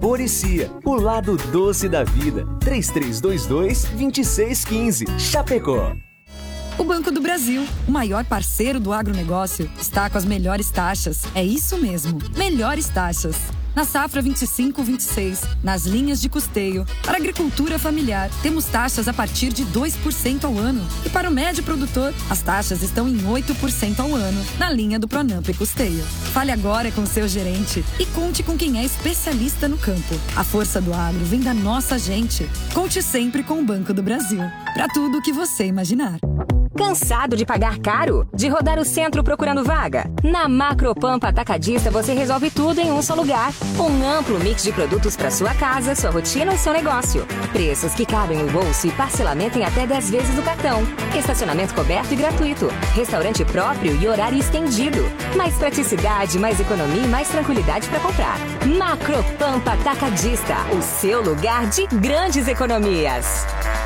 Borecia, o lado doce da vida. 3322-2615. Chapecó. O Banco do Brasil, o maior parceiro do agronegócio, está com as melhores taxas. É isso mesmo, melhores taxas. Na safra 25-26, nas linhas de custeio, para a agricultura familiar, temos taxas a partir de 2% ao ano. E para o médio produtor, as taxas estão em 8% ao ano, na linha do Pronamp e Custeio. Fale agora com o seu gerente e conte com quem é especialista no campo. A força do agro vem da nossa gente. Conte sempre com o Banco do Brasil. Para tudo o que você imaginar. Cansado de pagar caro? De rodar o centro procurando vaga? Na Macropampa Atacadista você resolve tudo em um só lugar. Um amplo mix de produtos para sua casa, sua rotina e seu negócio. Preços que cabem no bolso e parcelamento em até 10 vezes no cartão. Estacionamento coberto e gratuito. Restaurante próprio e horário estendido. Mais praticidade, mais economia e mais tranquilidade para comprar. Macropampa Atacadista, o seu lugar de grandes economias.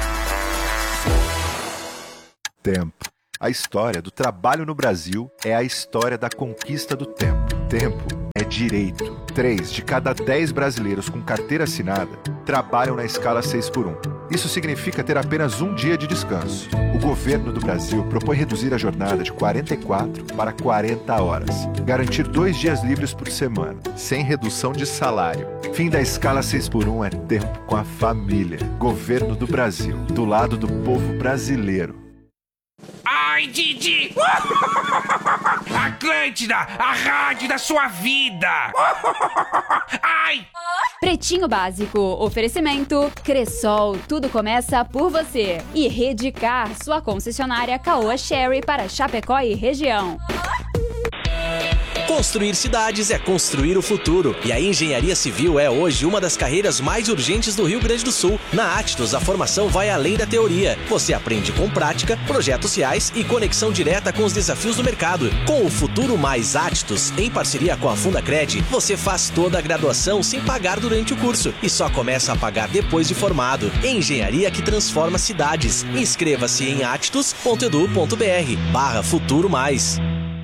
Tempo. A história do trabalho no Brasil é a história da conquista do tempo. Tempo é direito. 3 de cada 10 brasileiros com carteira assinada trabalham na escala 6x1. Isso significa ter apenas um dia de descanso. O governo do Brasil propõe reduzir a jornada de 44 para 40 horas. Garantir 2 dias livres por semana, sem redução de salário. Fim da escala 6x1 é tempo com a família. Governo do Brasil, do lado do povo brasileiro. Ai, Didi! Atlântida, a rádio da sua vida! Ai! Pretinho Básico, oferecimento Cressol, tudo começa por você. E Redcar, sua concessionária Caoa Sherry para Chapecó e região. Construir cidades é construir o futuro. E a engenharia civil é hoje uma das carreiras mais urgentes do Rio Grande do Sul. Na Actus, a formação vai além da teoria. Você aprende com prática, projetos reais e conexão direta com os desafios do mercado. Com o Futuro Mais Actus, em parceria com a Fundacred, você faz toda a graduação sem pagar durante o curso e só começa a pagar depois de formado. Engenharia que transforma cidades. Inscreva-se em actus.edu.br/Futuro Mais.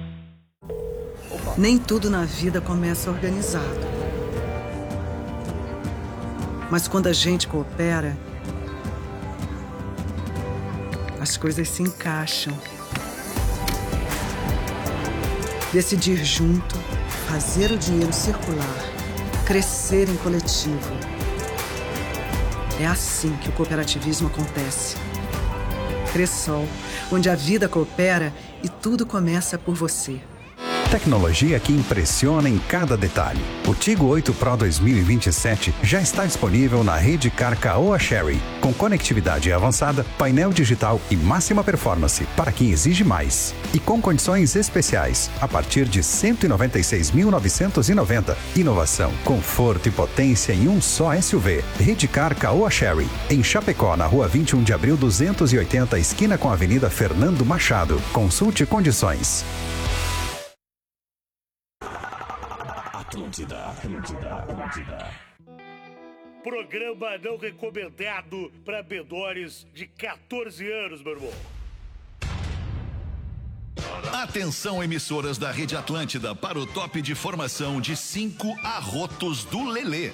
Nem tudo na vida começa organizado. Mas quando a gente coopera, as coisas se encaixam. Decidir junto, fazer o dinheiro circular, crescer em coletivo. É assim que o cooperativismo acontece. Cressol, onde a vida coopera e tudo começa por você. Tecnologia que impressiona em cada detalhe. O Tigo 8 Pro 2027 já está disponível na Redcar Caoa Sherry, com conectividade avançada, painel digital e máxima performance para quem exige mais. E com condições especiais, a partir de R$ 196.990. Inovação, conforto e potência em um só SUV. Redcar Caoa Sherry, em Chapecó, na Rua 21 de Abril 280, esquina com a Avenida Fernando Machado. Consulte condições. Atlântida. Programa não recomendado para menores de 14 anos, meu irmão. Atenção, emissoras da Rede Atlântida, para o top de formação de 5 arrotos do Lelê.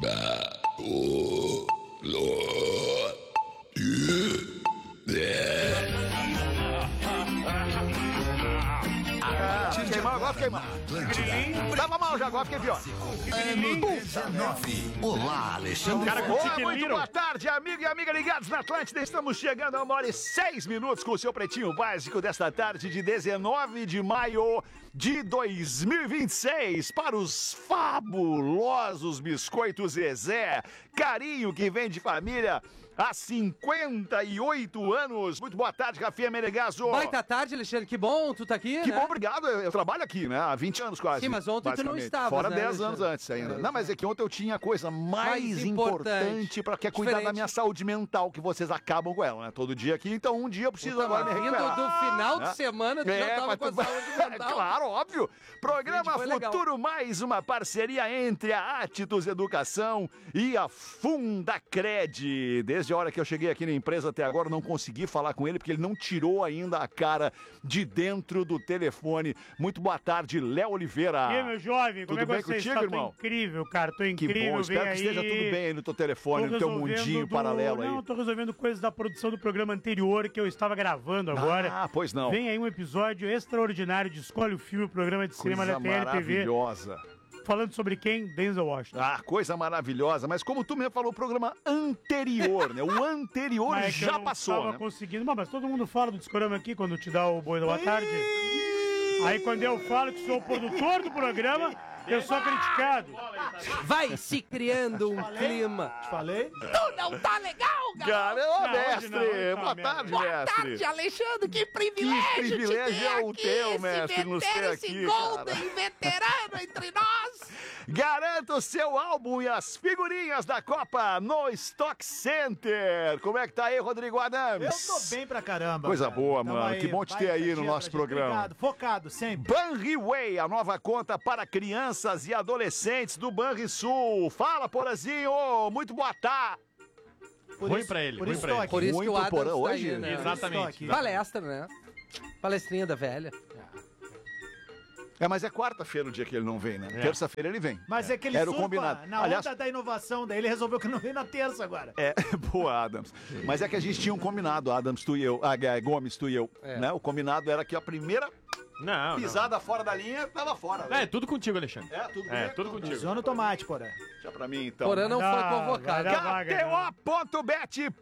Agora fiquei mal. Tava mal já, agora fiquei pior. Ano 19. Olá, Alexandre. Muito boa tarde, amigo e amiga ligados na Atlântida. Estamos chegando a 1h06 com o seu Pretinho Básico desta tarde de 19 de maio de 2026. Para os fabulosos biscoitos Zezé. Carinho que vem de família há 58 anos. Muito boa tarde, Rafinha Menegaso. Baita tarde, Alexandre. Que bom tu tá aqui, Que né? bom, obrigado. Eu trabalho aqui, né? Há 20 anos quase. Sim, mas ontem tu não estavas, Fora né, 10 Alexandre? anos antes ainda. Não, mas é que ontem eu tinha a coisa mais importante para que é cuidar da minha saúde mental, que vocês acabam com ela, né? Todo dia aqui. Então um dia eu preciso agora me recuperar. Do final de semana, tu já tava com a saúde mental. Claro, óbvio. Programa Gente, Futuro Mais, uma parceria entre a Actus Educação e a Fundacred. Desde a hora que eu cheguei aqui na empresa até agora, não consegui falar com ele, porque ele não tirou ainda a cara de dentro do telefone. Muito boa tarde, Léo Oliveira. E aí, meu Jorge? Fala, como é que bem você contigo, está? irmão? Tô incrível, cara. Tô Que incrível. bom, espero que esteja tudo bem aí no teu telefone, no teu mundinho paralelo aí. Não, tô resolvendo coisas da produção do programa anterior que eu estava gravando agora. Ah, pois não. Vem aí um episódio extraordinário de Escolhe o Filme, o programa de cinema da TLTV. Maravilhosa. Falando sobre quem? Denzel Washington. Ah, coisa maravilhosa. Mas como tu mesmo falou, o programa anterior, né? O anterior Mas é que já eu não passou, tava né? conseguindo. Mas todo mundo fala do Discorama aqui quando te dá o Boi da Boa Tarde. Aí quando eu falo que sou o produtor do programa, eu sou criticado. Vai se criando um clima. Te falei? Tu não tá legal, Cara, ô mestre, boa merda. tarde, Boa mestre. tarde, Alexandre. Que privilégio, Que privilégio te ter é o aqui, teu, mestre, nos ter esse aqui, golden veterano entre nós. Garanta o seu álbum e as figurinhas da Copa no Stock Center. Como é que tá aí, Rodrigo Adams? Eu tô bem pra caramba. Coisa cara. boa, Tamo mano. aí, Que bom te baita ter aí no dia nosso pra gente. programa. Obrigado, focado sempre. Banriway, a nova conta para crianças e adolescentes do Banrisul. Fala, Porazinho, muito boa tarde. Ruim pra ele, ruim pra ele. Por isso que o Muito Adams porã tá hoje? aí, né? Exatamente. Palestra, né? Palestrinha da velha. É, mas é quarta-feira o dia que ele não vem, né? Terça-feira ele vem. Mas é que ele Era o surfa combinado. na Aliás, onda da inovação, daí ele resolveu que não vem na terça agora. é, boa, Adams. Mas é que a gente tinha um combinado, Adams, tu e eu, Gomes, tu e eu, né? O combinado era que a primeira Não, pisada fora da linha tava fora. não. É tudo contigo, Alexandre. É, tudo É, bem? tudo contigo. Pisou no tomate, porra. Deixa pra mim, então. Porã não foi Vai convocado. dar vaga, não. KTO.bet.br.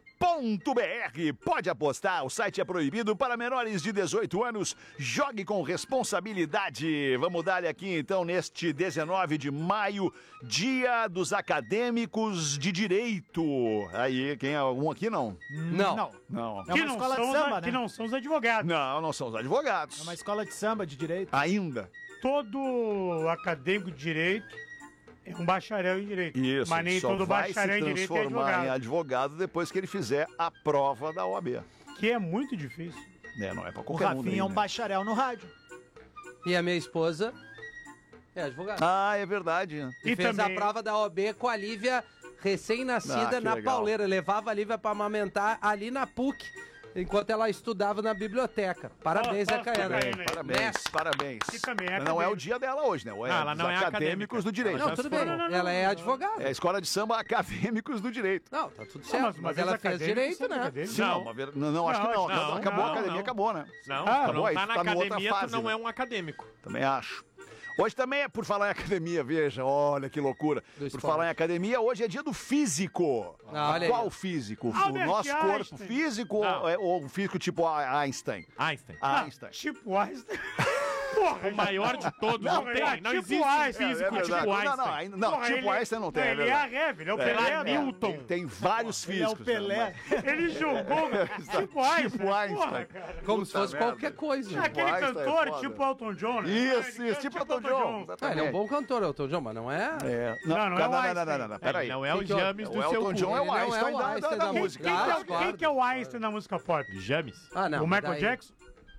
Pode apostar, o site é proibido para menores de 18 anos. Jogue com responsabilidade. Vamos dar aqui então neste 19 de maio, Dia dos Acadêmicos de Direito. Aí, quem é algum aqui não? Não. Não. É uma escola de samba, né? Que não são os advogados. Não, não são os advogados. É uma escola de samba de direito. Ainda. Todo acadêmico de direito é um bacharel em direito. Isso. Mas nem só todo vai bacharel se em direito é transformar em advogado. advogado depois que ele fizer a prova da OAB. Que é muito difícil. É, não é pra O qualquer um. Rafinha daí, é um né? bacharel no rádio. E a minha esposa é advogada. Ah, é verdade. Né? E fez também- a prova da OAB com a Lívia recém-nascida Ah, que na legal. pauleira. Levava a Lívia pra amamentar ali na PUC, enquanto ela estudava na biblioteca. Parabéns, Fala, a Caiana. Caiana. Parabéns, Mestre. parabéns. Que também é Não é o acadêmico. dia dela hoje, né? É ela dos não é acadêmicos acadêmica. do direito. Não, tudo bem. Ela é advogada. É a escola de samba acadêmicos do direito. Não, tá tudo Não, certo. Mas ela fez direito, né? Sim, não, acho que não. não, Acabou a não, academia, não. acabou, né? Não, Ah, tu não aí tá tu na tá numa outra academia, fase, tu não né? é um acadêmico. Também acho. Hoje também é por falar em academia, veja, olha que loucura. Por esporte. falar em academia, hoje é dia do físico. Ah, olha aí. Qual físico? O Albert nosso corpo Einstein. físico ou o físico tipo Einstein? Einstein. Einstein. Tipo Einstein. Porra, O maior de todos não tem. Não tipo existe Einstein. físico É tipo verdade. Einstein. Não, ainda não, Porra, tipo ele- Einstein não tem. Ele é a verdade. Rev, ele é o Pelé Newton. Tem vários Ele é o físicos. Pelé. Ele jogou tipo Einstein. Tipo Einstein. Porra, cara. Como se Puta fosse merda. qualquer coisa. Aquele Einstein é cantor, foda. tipo Elton John, né? Isso, Ele isso, canta tipo Elton John. Ah, ele é um bom cantor, Elton John, mas não é... É. Não, não é o Einstein. Não, peraí. Não é o James do O seu Elton John é o Ele não é o Einstein da Einstein da música. Quem, Ah, que é, quem que é o Einstein na música pop? James. Ah, não. O mas Michael daí- Jackson?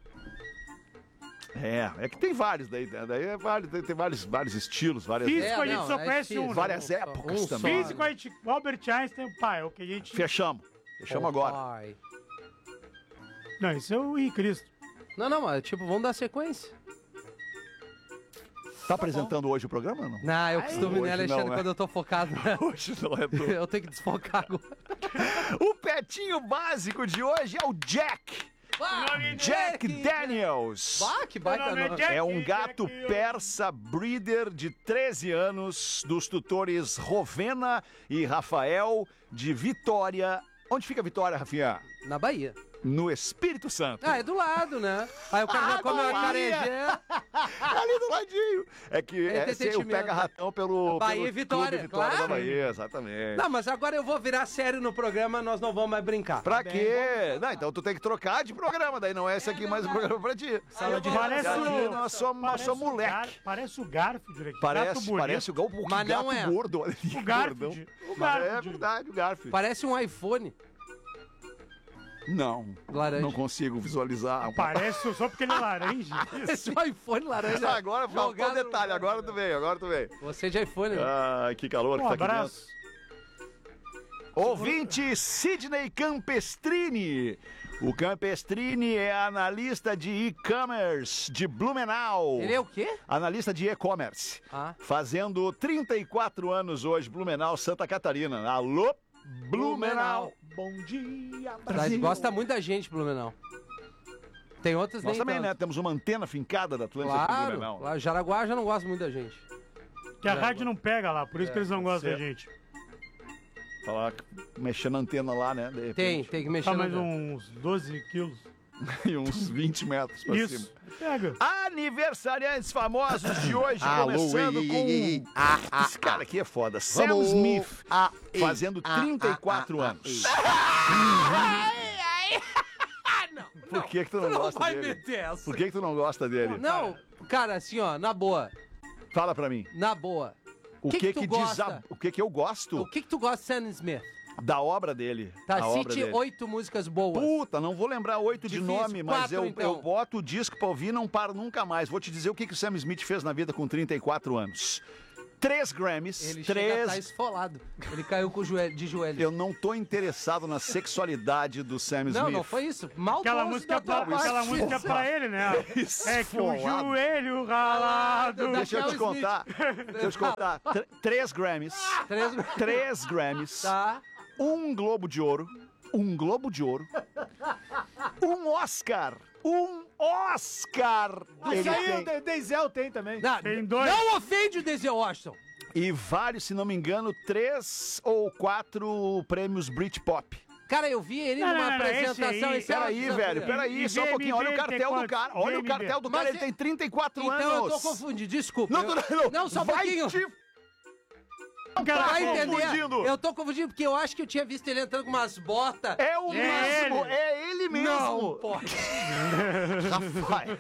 É que tem vários daí é vários, tem vários estilos, várias Físico a gente não, só é conhece difícil. um. né? várias Um só, épocas um só. também. Físico a gente... Albert Einstein, pai, é o que a gente... Fechamos agora. Pai. Não, isso é o Henrique Cristo. Não, mas tipo, vamos dar sequência. Tá apresentando hoje o programa ou não? Não, eu costumo, hoje né, Alexandre, não, né? quando eu tô focado. Né? Hoje não é tu. Eu tenho que desfocar agora. O petinho básico de hoje é o Jack. Jack Daniels. Ah, que baita Meu nome é nome. Jack. É um gato persa breeder de 13 anos dos tutores Rovena e Rafael de Vitória. Onde fica Vitória, Rafinha? Na Bahia. No Espírito Santo. Ah, é do lado, né? Aí o cara já come uma carejé. Ali do ladinho. É que Esse o pega-ratão pelo Bahia e Clube Vitória, Vitória claro. da Bahia, exatamente. Não, mas agora eu vou virar sério no programa, nós não vamos mais brincar. Pra quê? Não, então tu tem que trocar de programa, daí não é esse aqui mais o programa pra ti. Sala de Parece o... nós somos moleque. Parece o Garfield aqui. Parece o gato Mas não é. gordo. Olha ali, O Garfield. gordão. O Mas é Garfield. verdade, o Garfield. Parece um iPhone. Não, Laranja. não consigo visualizar. Parece só porque ele é laranja. Parece um iPhone laranja. Agora faltou Jogado no- detalhe, agora tu veio. Você de iPhone, né? Ai, que calor Um que tá aqui abraço. dentro. Ouvinte Sidney Campestrini. O Campestrini é analista de e-commerce de Blumenau. Ele é o quê? Analista de e-commerce. Fazendo 34 anos hoje, Blumenau, Santa Catarina. Alô, Blumenau. Bom dia, Mas gosta muito da gente, Blumenau. Tem outras Nós nem também, tanto. né? Temos uma antena fincada da Atlântida aqui em Claro, Blumenau. lá, Jaraguá já não gosta muito da gente. Que a rádio não pega lá, por isso que eles não gostam da gente. Falar, mexendo a antena lá, né? De repente. Tem que mexer Tá na mais antena. uns 12 quilos. E uns 20 metros pra Isso. cima. Pega. Aniversariantes famosos de hoje, Alô, começando com... Esse cara aqui é foda. Sam Smith, fazendo 34 anos. Por que tu não gosta vai dele? meter essa. Por que tu não gosta dele? Não, cara, assim, ó, na boa. Fala pra mim. Na boa. O que tu gosta? o que eu gosto? O que tu gosta de Sam Smith? Da obra dele. Tá, a obra cite dele. 8 músicas boas. Puta, não vou lembrar 8 de Difícil. nome, mas 4, eu então. boto o disco pra ouvir e não paro nunca mais. Vou te dizer o que o Sam Smith fez na vida com 34 anos. 3 Grammys, Ele chega a 3... tá esfolado. Ele caiu com o joelho, de joelho. Eu não tô interessado na sexualidade do Sam Smith. Não foi isso. Mal Aquela música pra ele, né? É que o joelho ralado. Deixa eu te contar. Deixa eu te contar. 3 Grammys. 3 Grammys. Tá. Um Globo de Ouro. Um Globo de Ouro. Um Oscar. Um Oscar. Isso Ele aí tem. o Denzel tem também. Tem 2. Não ofende o Denzel Washington. E vários, se não me engano, 3 ou 4 prêmios Britpop. Cara, eu vi ele numa apresentação. esse ano, Peraí, velho, peraí, só um pouquinho. Olha o cartel do cara. Olha o cartel do cara, ele tem 34 anos. Então eu tô confundindo, desculpa. Não, só um Vai pouquinho. te Vai entender? confundindo. Eu tô confundindo porque eu acho que eu tinha visto ele entrando com umas botas. É o mesmo, é ele mesmo. Não pode. Rafael.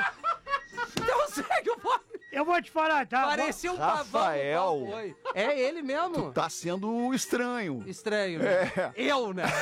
Então segue o pode. Eu vou te falar, tá? Parecia um Rafael. pavão. Foi. É ele mesmo. Tá sendo estranho. Estranho, né? Eu, né?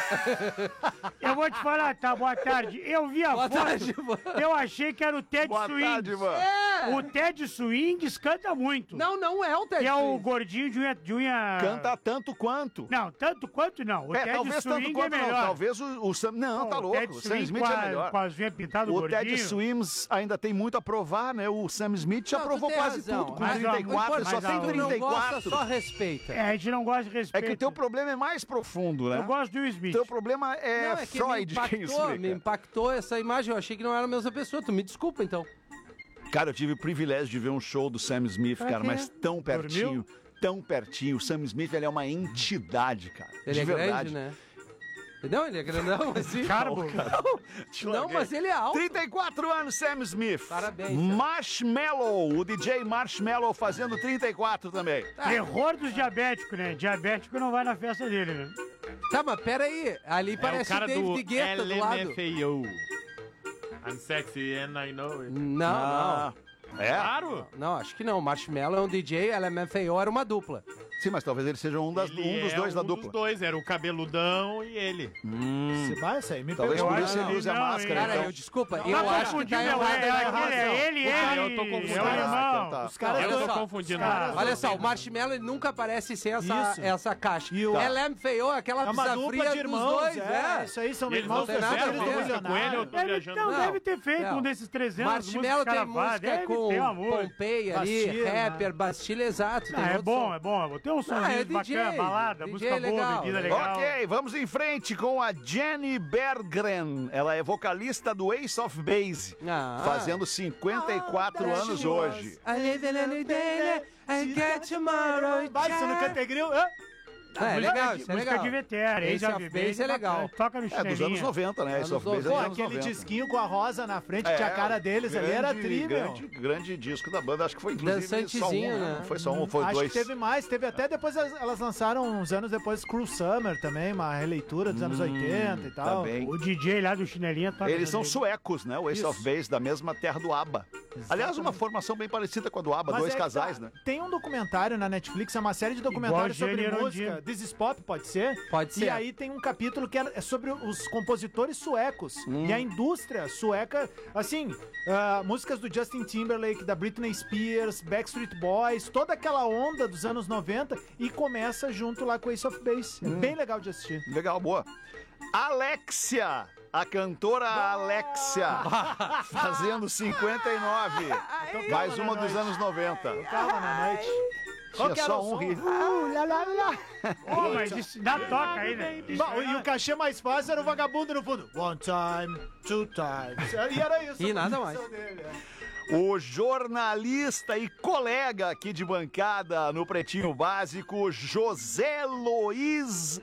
Eu vou te falar, tá? Boa tarde. Eu vi a Boa foto. tarde, mano. Eu achei que era o Ted Boa Swings. tarde, mano. É. O Ted Swings canta muito. Não é o Ted Que é o Swings. gordinho de unha... Canta tanto quanto. Não, tanto quanto não. O Ted Talvez Swing tanto quanto é não. melhor. Talvez o Sam... Não, tá O louco. Ted O Sam Swing Smith com é melhor. Com as unhas pintadas O gordinho. Ted Swims ainda tem muito a provar, né? O Sam Smith já Não, tu provou tem quase razão. tudo. Com Mas, ó, 34, só mas, tem ó, Tu não gosta, 34. só respeita. É, a gente não gosta de É respeito. que o teu problema é mais profundo, né? Eu gosto do Will Smith. O teu problema é, Não, é que Freud quem me explica. impactou essa imagem. Eu achei que não era a mesma pessoa. Tu me desculpa, então. Cara, eu tive o privilégio de ver um show do Sam Smith, cara, quê? mas tão pertinho, tão pertinho. O Sam Smith, ele é uma entidade, cara. Ele de é verdade. grande, né? Não, ele é grandão, assim. Carbo. Não, mas ele é alto. 34 anos, Sam Smith. Parabéns, Marshmello, o DJ Marshmello fazendo 34 também. Terror dos diabéticos, né? Diabético não vai na festa dele, né? Tá, mas peraí. Ali É o parece o cara David do Guetta do lado. LMFAO. I'm sexy and I know it. Não. É? Claro. Não, acho que não. Marshmello é um DJ, LMFAO era uma dupla. Sim, mas talvez ele seja um dos dois da dupla. Dos dois, era o cabeludão e ele. Se vai, isso aí me Talvez pegou. por isso ele use a máscara. Cara, então. desculpa, Não, eu tá acho que confundindo, tá meu, errado. é ele. Eu tô confundindo. É o irmão. Tá. Os caras Eu Olha tô só, confundindo. Olha só, o Marshmello ele nunca aparece sem Isso. essa caixa. E o- LMFAO é aquela É uma pizza dupla fria de dos irmãos, dois, é. Isso aí são Eles irmãos não tem nada a perfeitos, ver. música com ele, eu tô viajando. Então Não. deve ter feito Não. um desses 300 Marshmello tem música deve com ter, amor. Pompeia ali, Bastilha, rapper, Bastilha, exato. tem Ah, é outro bom, som. é bom. Vou ter um é somzinho DJ, bacana, balada, DJ música boa, legal, bebida legal. legal. Ok, vamos em frente com a Jenny Berggren. Ela é vocalista do Ace of Base, fazendo 54 anos hoje. I live in any day, I get tomorrow. Vai, você não canta grill? É legal, isso é música legal. de veterano, Ace of Base é legal. Toca no É dos anos chinelinho. 90, né? Ace of Base é Pô, dos anos aquele 90. disquinho com a rosa na frente, tinha a cara deles ali, era tri, meu. grande disco da banda, acho que foi inclusive só um, Dançantezinho, né? Não foi só um, foi Acho dois. que teve mais, teve até depois, elas lançaram uns anos depois Cruel Summer também, uma releitura dos anos 80 e tal. Também. O DJ lá do chinelinho toca. Eles são também. suecos, né? O Ace Isso. of Base, da mesma terra do ABBA. Aliás, uma formação bem parecida com a do ABBA, Mas dois é que casais, tá, né? Tem um documentário na Netflix, é uma série de documentários Igual sobre Gênero música. This is Pop, pode ser? Pode ser. E aí tem um capítulo que é sobre os compositores suecos e a indústria sueca, assim, músicas do Justin Timberlake, da Britney Spears, Backstreet Boys, toda aquela onda dos anos 90 e começa junto lá com Ace of Base. É bem legal de assistir. Legal, boa. Alexia, a cantora Alexia, fazendo 59. Mais uma dos anos 90. Calma na noite. Tinha só um rir. Ô, mas isso dá toca aí, né? E o cachê mais fácil era o vagabundo no fundo. One time, two times. E era isso. E nada mais. O jornalista e colega aqui de bancada no Pretinho Básico, José Luiz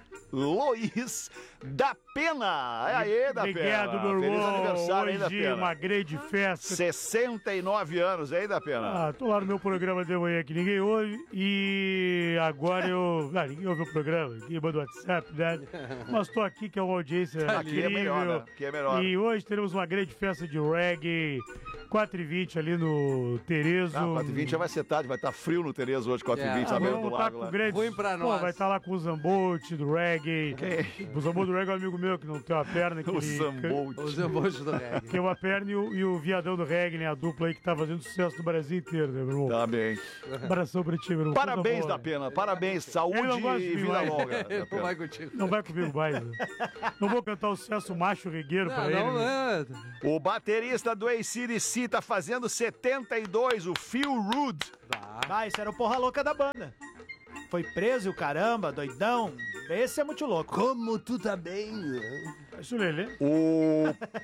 da Pena. É aí, da Obrigado, Pena. meu Feliz irmão. aniversário aí, da Hoje Pena. uma grande festa. 69 anos aí, da Pena. Ah, tô lá no meu programa de manhã que ninguém ouve e agora eu... Ah, ninguém ouve o programa, ninguém manda o WhatsApp, né? Mas tô aqui que é uma audiência Aqui é melhor, né? Aqui é melhor. E hoje teremos uma grande festa de reggae, 4h20 ali no Terezo. 4h20 já vai ser tarde, vai estar frio no Terezo hoje, 4h20, à beira do lago. Lá. Ruim pra nós. Pô, vai estar lá com o Zambolt do reggae. O Zambolt do reggae é um amigo meu que não tem uma perna. Que O Zambolt. O Zambolt do reggae. Tem uma perna e o Viadão do reggae, né? A dupla aí que tá fazendo sucesso no Brasil inteiro, né, meu irmão? Tá bem. Abração pra ti, meu irmão. Parabéns, da Pena, parabéns, saúde e vida longa. Não vai contigo. Não vai comigo mais. Né? Não vou cantar o sucesso macho regueiro pra ele. Né? O baterista do AC/DC tá fazendo 72, o Phil Rudd. Esse era o porra louca da banda. Foi preso e o caramba, doidão. Esse é muito louco. Como tu tá bem? Isso, Lelê. O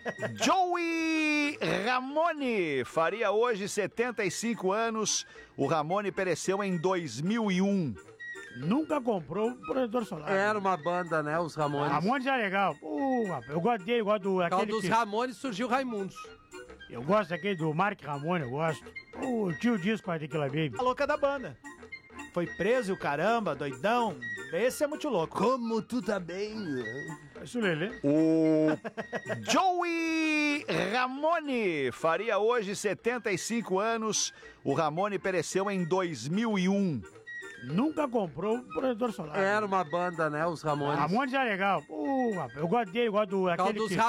Joey Ramone faria hoje 75 anos. O Ramone pereceu em 2001. Nunca comprou um protetor solar. Era uma banda, né? Os Ramones. Ramones é legal. Eu gosto dele, eu gosto do... Por dos Ramones surgiu Raimundos. Eu gosto daquele do Mark Ramone, eu gosto. O tio disco com a Tequila Baby. A louca da banda. Foi preso e o caramba, doidão. Esse é muito louco. Como tu tá bem? Isso, Lelê. O Joey Ramone faria hoje 75 anos. O Ramone pereceu em 2001. Nunca comprou um protetor solar. Era uma banda, né? Os Ramones. Ramones é legal. Eu gosto dele, eu gosto do... Por dos Ramones